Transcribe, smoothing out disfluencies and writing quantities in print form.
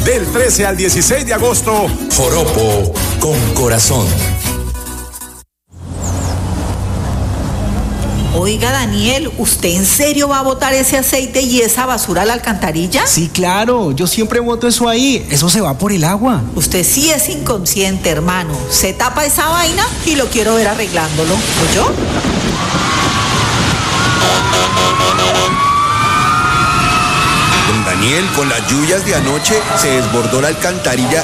Del 13 al 16 de agosto, Joropo con corazón. Oiga, Daniel, ¿usted en serio va a botar ese aceite y esa basura a la alcantarilla? Sí, claro, yo siempre boto eso ahí, eso se va por el agua. Usted sí es inconsciente, hermano. Se tapa esa vaina y lo quiero ver arreglándolo. ¿Oyó? Don Daniel, con las lluvias de anoche se desbordó la alcantarilla